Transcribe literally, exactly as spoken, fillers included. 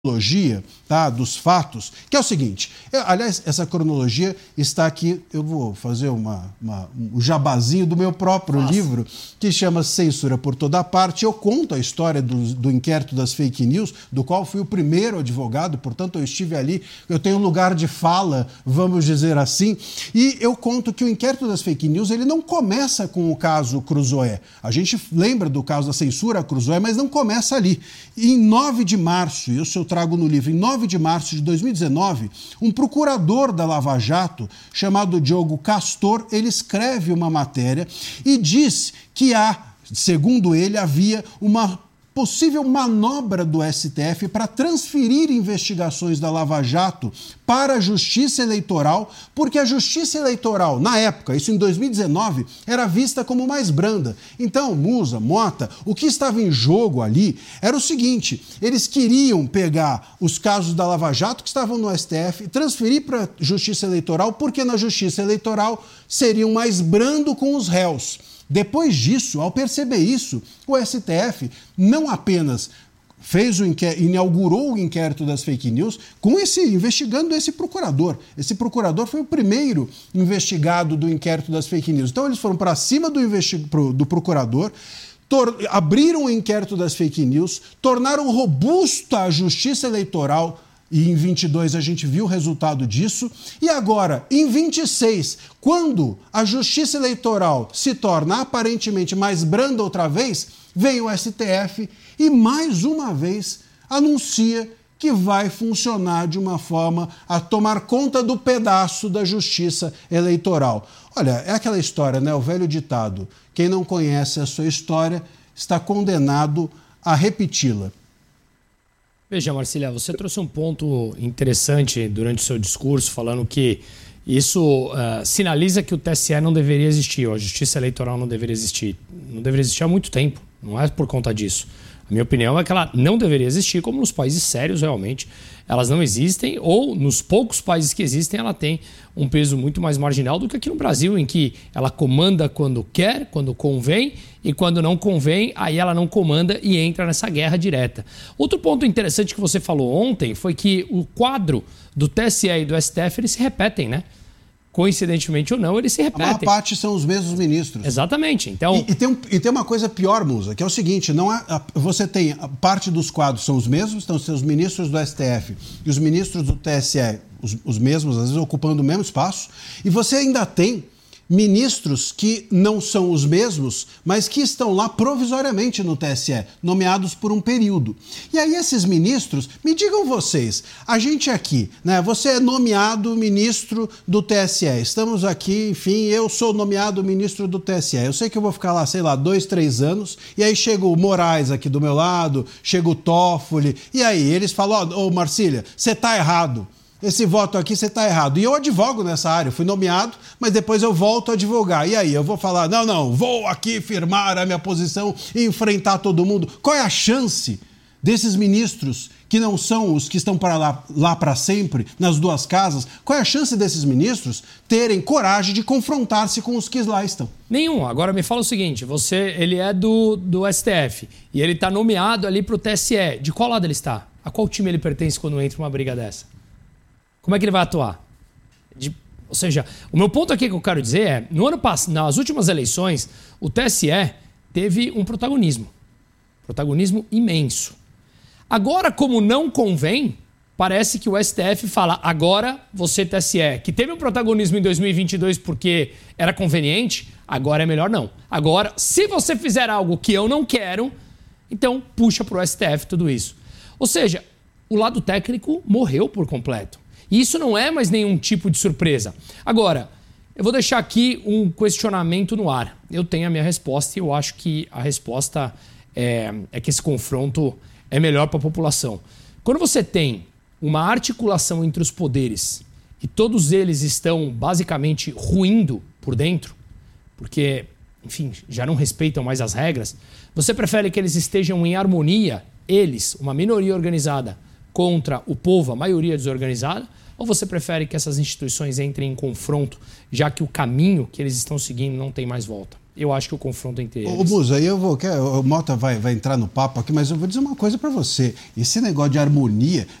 cronologia, tá, dos fatos, que é o seguinte, eu, aliás, essa cronologia está aqui, eu vou fazer uma, uma, um jabazinho do meu próprio Nossa. livro, que chama Censura por Toda Parte. Eu conto a história do, do inquérito das fake news, do qual fui o primeiro advogado, portanto eu estive ali, eu tenho lugar de fala, vamos dizer assim, e eu conto que o inquérito das fake news, ele não começa com o caso Cruzoé. A gente lembra do caso da censura a Cruzoé, mas não começa ali. E em nove de março, e isso eu trago no livro, em nove de março de dois mil e dezenove, um procurador da Lava Jato, chamado Diogo Castor, ele escreve uma matéria e diz que há, segundo ele, havia uma possível manobra do S T F para transferir investigações da Lava Jato para a Justiça Eleitoral, porque a Justiça Eleitoral, na época, isso em dois mil e dezenove, era vista como mais branda. Então, Musa, Mota, o que estava em jogo ali era o seguinte, eles queriam pegar os casos da Lava Jato que estavam no S T F e transferir para a Justiça Eleitoral, porque na Justiça Eleitoral seriam mais brando com os réus. Depois disso, ao perceber isso, o S T F não apenas fez o inquérito, inaugurou o inquérito das fake news, com esse, investigando esse procurador. Esse procurador foi o primeiro investigado do inquérito das fake news. Então eles foram para cima do, investi- do procurador, tor- abriram o inquérito das fake news, tornaram robusta a Justiça Eleitoral. E em vinte e dois a gente viu o resultado disso. E agora, em vinte e seis, quando a Justiça Eleitoral se torna aparentemente mais branda outra vez, vem o S T F e mais uma vez anuncia que vai funcionar de uma forma a tomar conta do pedaço da Justiça Eleitoral. Olha, é aquela história, né? O velho ditado. Quem não conhece a sua história está condenado a repeti-la. Veja, Marcília, você trouxe um ponto interessante durante o seu discurso, falando que isso uh, sinaliza que o T S E não deveria existir, ou a Justiça Eleitoral não deveria existir. Não deveria existir há muito tempo, não é por conta disso. A minha opinião é que ela não deveria existir, como nos países sérios realmente elas não existem, ou nos poucos países que existem ela tem um peso muito mais marginal do que aqui no Brasil, em que ela comanda quando quer, quando convém, e quando não convém, aí ela não comanda e entra nessa guerra direta. Outro ponto interessante que você falou ontem foi que o quadro do T S E e do S T F eles se repetem, né? Coincidentemente ou não, eles se repetem. A maior parte são os mesmos ministros. Exatamente. Então... E, e, tem, um, e tem uma coisa pior, Musa, que é o seguinte, não há, a, você tem, a parte dos quadros são os mesmos, então os ministros do S T F e os ministros do T S E, os, os mesmos, às vezes ocupando o mesmo espaço, e você ainda tem ministros que não são os mesmos, mas que estão lá provisoriamente no T S E, nomeados por um período. E aí esses ministros, me digam vocês, a gente aqui, né, você é nomeado ministro do T S E, estamos aqui, enfim, eu sou nomeado ministro do T S E, eu sei que eu vou ficar lá, sei lá, dois, três anos, e aí chega o Moraes aqui do meu lado, chega o Toffoli, e aí eles falam, ó, oh, Marcília, você tá errado. Esse voto aqui você está errado. E eu advogo nessa área, eu fui nomeado, mas depois eu volto a advogar. E aí, eu vou falar, não, não, vou aqui firmar a minha posição e enfrentar todo mundo. Qual é a chance desses ministros, que não são os que estão para lá, lá para sempre, nas duas casas, qual é a chance desses ministros terem coragem de confrontar-se com os que lá estão? Nenhum. Agora me fala o seguinte, você, ele é do, do S T F e ele está nomeado ali para o T S E. De qual lado ele está? A qual time ele pertence quando entra uma briga dessa? Como é que ele vai atuar? De, ou seja, o meu ponto aqui que eu quero dizer é, no ano passado, nas últimas eleições, o T S E teve um protagonismo. Protagonismo imenso. Agora, como não convém, parece que o S T F fala, agora você T S E, que teve um protagonismo em dois mil e vinte e dois porque era conveniente, agora é melhor não. Agora, se você fizer algo que eu não quero, então puxa para o S T F tudo isso. Ou seja, o lado técnico morreu por completo. E isso não é mais nenhum tipo de surpresa. Agora, eu vou deixar aqui um questionamento no ar. Eu tenho a minha resposta e eu acho que a resposta é, é que esse confronto é melhor para a população. Quando você tem uma articulação entre os poderes e todos eles estão basicamente ruindo por dentro, porque, enfim, já não respeitam mais as regras, você prefere que eles estejam em harmonia, eles, uma minoria organizada, contra o povo, a maioria desorganizada, ou você prefere que essas instituições entrem em confronto, já que o caminho que eles estão seguindo não tem mais volta? Eu acho que o confronto entre eles... Ô, Musa, aí eu vou... O Mota vai, vai entrar no papo aqui, mas eu vou dizer uma coisa para você. Esse negócio de harmonia...